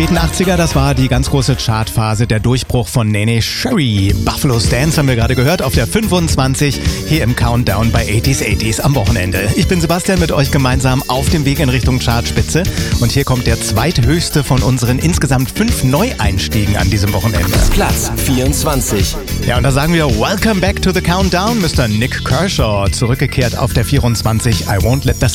späten 80er, das war die ganz große Chartphase, der Durchbruch von Neneh Cherry. Buffalo's Dance haben wir gerade gehört, auf der 25 hier im Countdown bei 80s am Wochenende. Ich bin Sebastian, mit euch gemeinsam auf dem Weg in Richtung Chartspitze. Und hier kommt der zweithöchste von unseren insgesamt 5 Neueinstiegen an diesem Wochenende. Platz 24. Ja, und da sagen wir Welcome back to the Countdown, Mr. Nick Kershaw, zurückgekehrt auf der 24, I Won't Let the